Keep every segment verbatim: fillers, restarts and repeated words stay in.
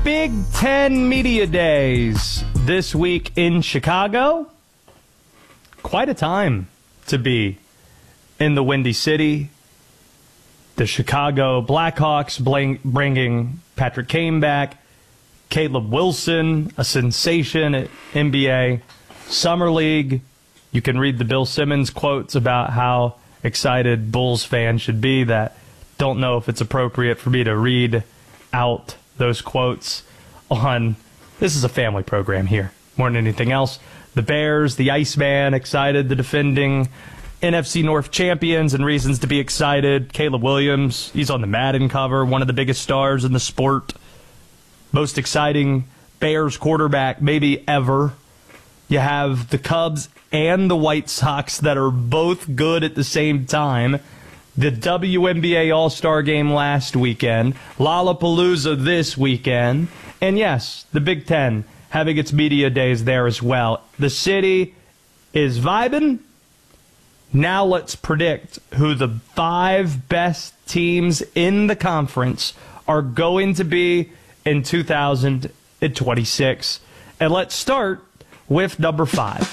Big Ten Media Days this week in Chicago. Quite a time to be in the Windy City. The Chicago Blackhawks bringing Patrick Kane back. Caleb Wilson, a sensation at N B A Summer League. You can read the Bill Simmons quotes about how excited Bulls fans should be. That don't know if it's appropriate for me to read out those quotes on, this is a family program here, more than anything else. The Bears, the Iceman, excited, the defending N F C North champions, and reasons to be excited. Caleb Williams, he's on the Madden cover, one of the biggest stars in the sport. Most exciting Bears quarterback maybe ever. You have the Cubs and the White Sox that are both good at the same time. The W N B A All-Star Game last weekend. Lollapalooza this weekend. And yes, the Big Ten having its media days there as well. The city is vibing. Now let's predict who the five best teams in the conference are going to be in two thousand twenty-six. And let's start with number five.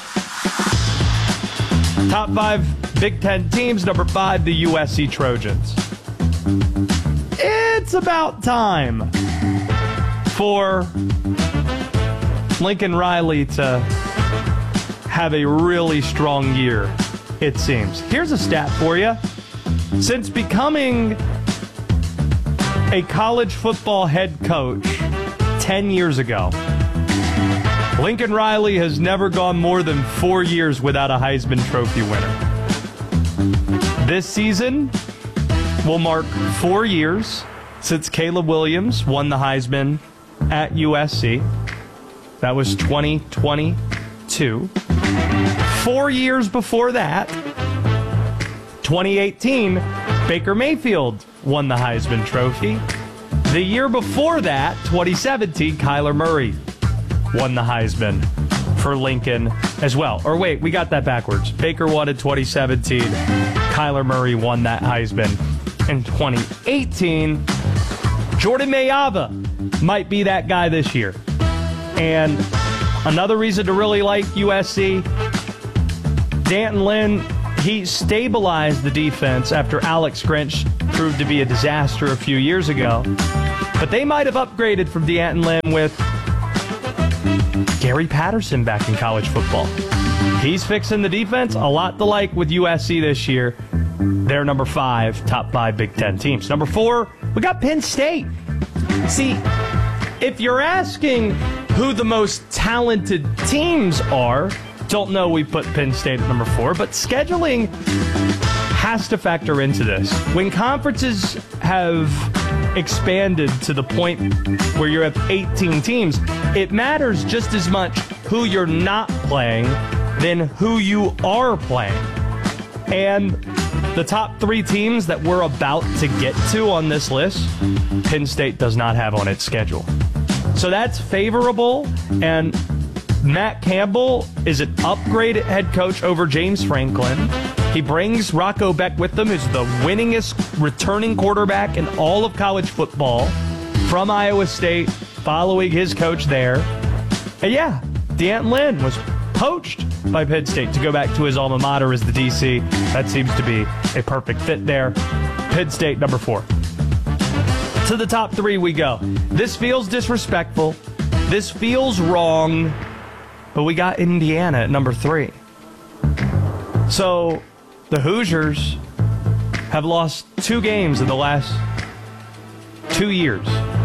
Top five Big Ten teams. Number five, the U S C Trojans. It's about time for Lincoln Riley to have a really strong year, it seems. Here's a stat for you. Since becoming a college football head coach ten years ago, Lincoln Riley has never gone more than four years without a Heisman Trophy winner. This season will mark four years since Caleb Williams won the Heisman at U S C. That was twenty twenty-two. Four years before that, twenty eighteen, Baker Mayfield won the Heisman Trophy. The year before that, twenty seventeen, Kyler Murray won the Heisman for Lincoln as well. Or wait, we got that backwards. Baker won in twenty seventeen. Kyler Murray won that Heisman in twenty eighteen. Jordan Mayava might be that guy this year. And another reason to really like U S C, D'Anton Lynn, he stabilized the defense after Alex Grinch proved to be a disaster a few years ago. But they might have upgraded from D'Anton Lynn with Gary Patterson back in college football. He's fixing the defense, a lot to like with U S C this year. They're number five, top five Big Ten teams. Number four, we got Penn State. See, if you're asking who the most talented teams are, don't know we put Penn State at number four, but scheduling has to factor into this. When conferences have expanded to the point where you have eighteen teams, it matters just as much who you're not playing than who you are playing. And the top three teams that we're about to get to on this list, Penn State does not have on its schedule. So that's favorable, and Matt Campbell is an upgrade at head coach over James Franklin. He brings Rocco Beck with him, who's the winningest returning quarterback in all of college football from Iowa State, following his coach there. And yeah, D'Anton Lynn was poached by Penn State to go back to his alma mater as the D C. That seems to be a perfect fit there. Penn State, number four. To the top three we go. This feels disrespectful. This feels wrong. But we got Indiana at number three. So the Hoosiers have lost two games in the last two years.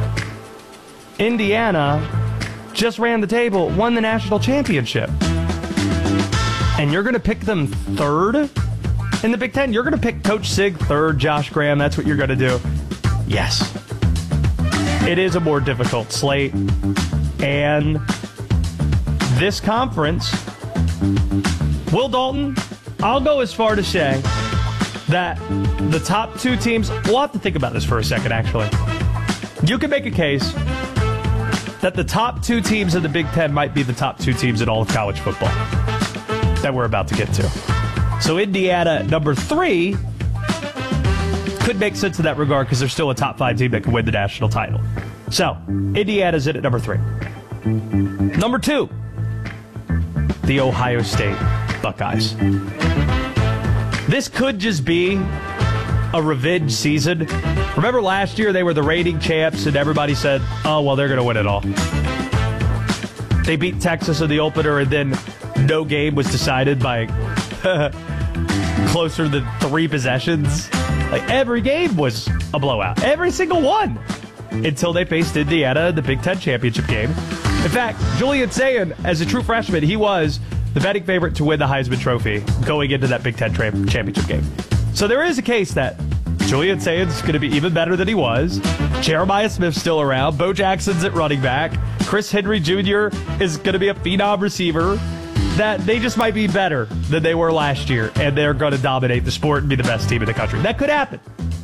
Indiana just ran the table, won the national championship. And you're going to pick them third in the Big Ten? You're going to pick Coach Sig third, Josh Graham. That's what you're going to do? Yes. It is a more difficult slate. And this conference, Will Dalton, I'll go as far to say that the top two teams, we'll have to think about this for a second, actually. You can make a case that the top two teams in the Big Ten might be the top two teams in all of college football that we're about to get to. So Indiana, number three, could make sense in that regard because they're still a top five team that can win the national title. So, Indiana's in at number three. Number two, the Ohio State Buckeyes. This could just be a revenge season. Remember last year they were the reigning champs and everybody said, oh, well, they're going to win it all. They beat Texas in the opener and then no game was decided by closer than three possessions. Like every game was a blowout. Every single one. Until they faced Indiana in the Big Ten championship game. In fact, Julian Sayin, as a true freshman, he was the betting favorite to win the Heisman Trophy going into that Big Ten tra- championship game. So there is a case that Julian Sayin's going to be even better than he was. Jeremiah Smith's still around. Bo Jackson's at running back. Chris Henry Junior is going to be a phenom receiver. That they just might be better than they were last year, and they're going to dominate the sport and be the best team in the country. That could happen.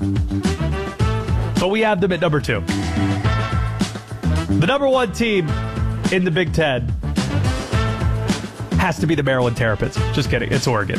But we have them at number two. The number one team in the Big Ten has to be the Maryland Terrapins. Just kidding. It's Oregon.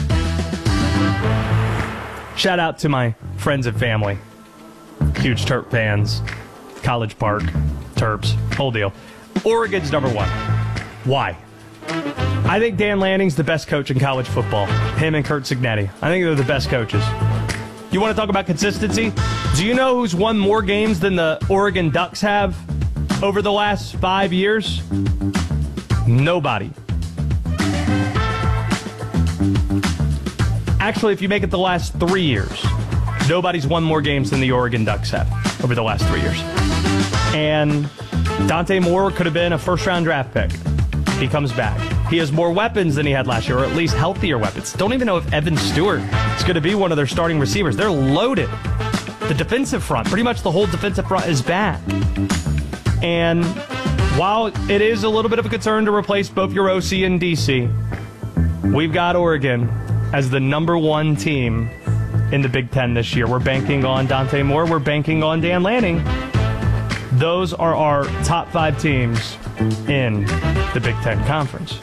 Shout out to my friends and family. Huge Terp fans. College Park. Terps. Whole deal. Oregon's number one. Why? I think Dan Lanning's the best coach in college football. Him and Curt Cignetti. I think they're the best coaches. You want to talk about consistency? Do you know who's won more games than the Oregon Ducks have over the last five years? Nobody. Actually, if you make it the last three years, nobody's won more games than the Oregon Ducks have over the last three years. And Dante Moore could have been a first-round draft pick. He comes back. He has more weapons than he had last year, or at least healthier weapons. Don't even know if Evan Stewart is going to be one of their starting receivers. They're loaded. The defensive front, pretty much the whole defensive front is back. And while it is a little bit of a concern to replace both your O C and D C, we've got Oregon as the number one team in the Big Ten this year. We're banking on Dante Moore. We're banking on Dan Lanning. Those are our top five teams in the Big Ten Conference.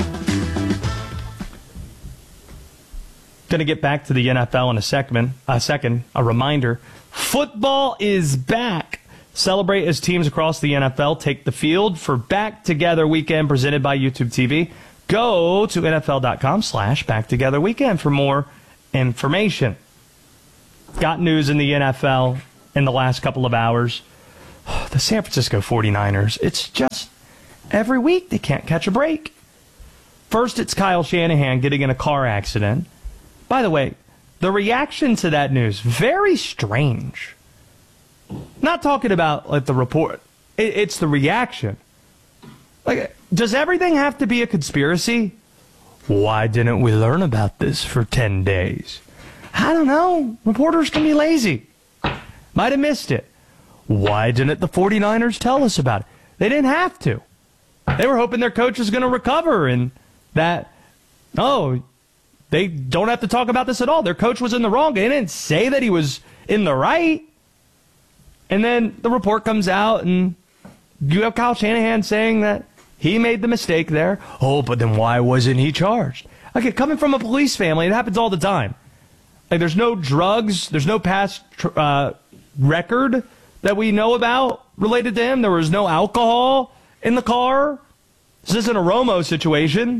Going to get back to the N F L in a segment, a second. A reminder, football is back. Celebrate as teams across the N F L take the field for Back Together Weekend presented by YouTube T V. Go to nfl.com slash Back Together Weekend for more information. Got news in the N F L in the last couple of hours. The San Francisco forty-niners, it's just every week they can't catch a break. First, it's Kyle Shanahan getting in a car accident. By the way, the reaction to that news, very strange. Not talking about like the report. It, it's the reaction. Like, does everything have to be a conspiracy? Why didn't we learn about this for ten days? I don't know. Reporters can be lazy. Might have missed it. Why didn't the forty-niners tell us about it? They didn't have to. They were hoping their coach was going to recover and that, oh, they don't have to talk about this at all. Their coach was in the wrong. They didn't say that he was in the right. And then the report comes out and you have Kyle Shanahan saying that he made the mistake there. Oh, but then why wasn't he charged? Okay, coming from a police family, it happens all the time. Like, there's no drugs, there's no past uh, record that we know about related to him. There was no alcohol in the car. This isn't a Romo situation.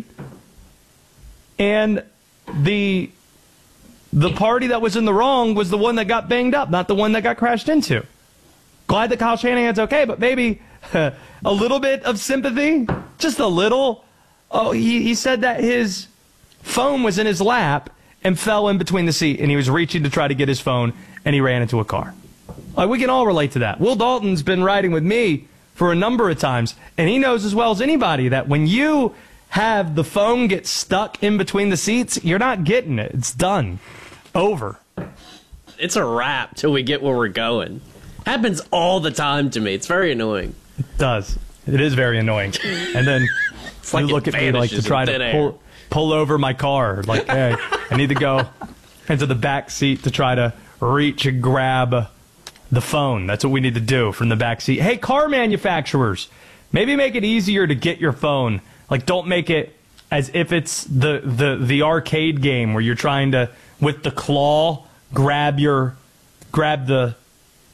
And the the party that was in the wrong was the one that got banged up, not the one that got crashed into. Glad that Kyle Shanahan's okay, but maybe a little bit of sympathy, just a little. Oh, he, he said that his phone was in his lap and fell in between the seat, and he was reaching to try to get his phone, and he ran into a car. Like, we can all relate to that. Will Dalton's been riding with me for a number of times, and he knows as well as anybody that when you have the phone get stuck in between the seats, you're not getting it. It's done. Over. It's a wrap till we get where we're going. Happens all the time to me. It's very annoying. It does. It is very annoying. And then it's like you look at me like to try to pull, pull over my car. Like, hey, I need to go into the back seat to try to reach and grab the phone. That's what we need to do from the back seat. Hey, car manufacturers, maybe make it easier to get your phone. Like, don't make it as if it's the, the, the arcade game where you're trying to, with the claw, grab your, grab the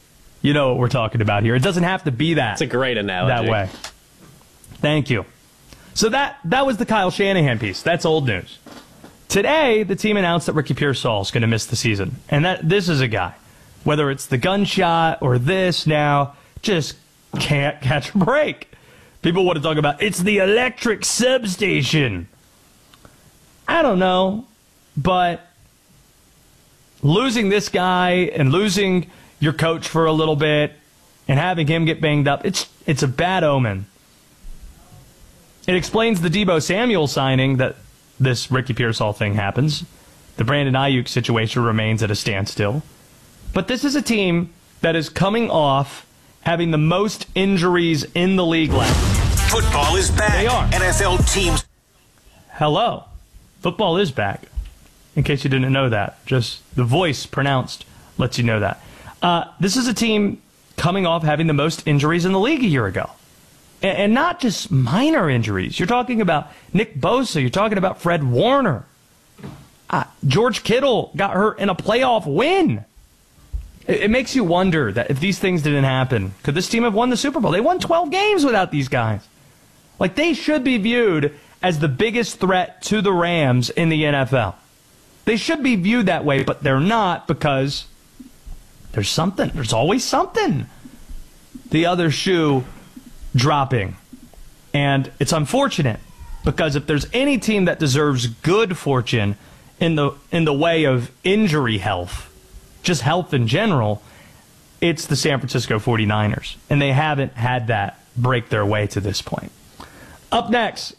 You know what we're talking about here. It doesn't have to be that. It's a great analogy. That way. Thank you. So that, that was the Kyle Shanahan piece. That's old news. Today, the team announced that Ricky Pearsall is going to miss the season. And that this is a guy, whether it's the gunshot or this now, just can't catch a break. People want to talk about, it's the electric substation. I don't know, but losing this guy and losing your coach for a little bit and having him get banged up, it's it's a bad omen. It explains the Deebo Samuel signing that this Ricky Pearsall thing happens. The Brandon Ayuk situation remains at a standstill. But this is a team that is coming off having the most injuries in the league last. Football is back. They are. N F L teams. Hello. Football is back. In case you didn't know that. Just the voice pronounced lets you know that. Uh, this is a team coming off having the most injuries in the league a year ago. And, and not just minor injuries. You're talking about Nick Bosa. You're talking about Fred Warner. Uh, George Kittle got hurt in a playoff win. It, it makes you wonder that if these things didn't happen, could this team have won the Super Bowl? They won twelve games without these guys. Like, they should be viewed as the biggest threat to the Rams in the N F L. They should be viewed that way, but they're not because there's something. There's always something. The other shoe dropping. And it's unfortunate because if there's any team that deserves good fortune in the in the way of injury health, just health in general, it's the San Francisco forty-niners. And they haven't had that break their way to this point. Up next,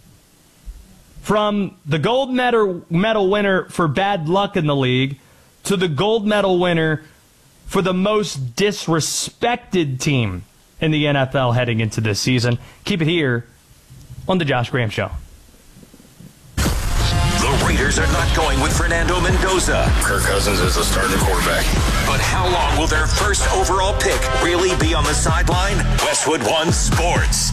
from the gold medal, medal winner for bad luck in the league to the gold medal winner for the most disrespected team in the N F L heading into this season. Keep it here on The Josh Graham Show. The Raiders are not going with Fernando Mendoza. Kirk Cousins is the starting quarterback. But how long will their first overall pick really be on the sideline? Westwood One Sports.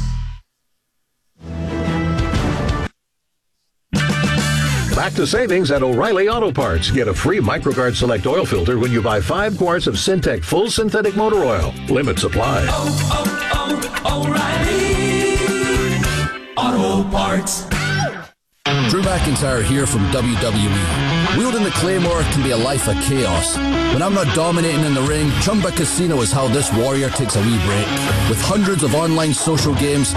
Back to savings at O'Reilly Auto Parts. Get a free MicroGuard Select oil filter when you buy five quarts of Syntec Full Synthetic Motor Oil. Limit supply. Oh, oh, oh, O'Reilly Auto Parts. Drew McIntyre here from W W E. Wielding the Claymore can be a life of chaos. When I'm not dominating in the ring, Chumba Casino is how this warrior takes a wee break. With hundreds of online social games,